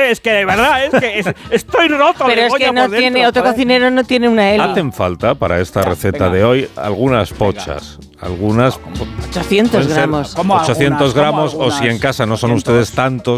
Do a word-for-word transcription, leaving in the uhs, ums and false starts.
que es que de verdad, es que es, estoy roto. Pero de es Goya que no por dentro, tiene, otro joder. cocinero no tiene una Eli. Hacen falta para esta Ya, receta venga. de hoy algunas pochas. Algunas. ochocientos pueden ser gramos. ¿Cómo ochocientos algunas? ¿Cómo gramos, o si en algunas? casa no son ochocientos. ustedes tantos.